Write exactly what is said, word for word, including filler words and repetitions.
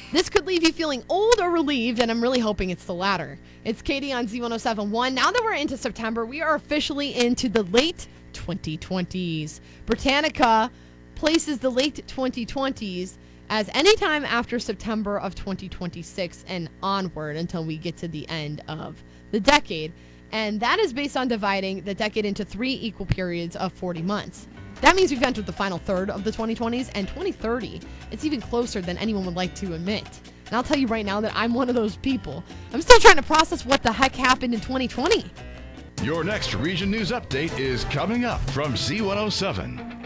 This could leave you feeling old or relieved, and I'm really hoping it's the latter. It's Katie on Z ten seventy-one. Now that we're into September, we are officially into the late twenty twenties. Britannica places the late twenty twenties as any time after September of twenty twenty-six and onward until we get to the end of the decade. And that is based on dividing the decade into three equal periods of forty months. That means we've entered the final third of the twenty twenties, and twenty thirty, it's even closer than anyone would like to admit. And I'll tell you right now that I'm one of those people. I'm still trying to process what the heck happened in twenty twenty. Your next Region News Update is coming up from Z one oh seven.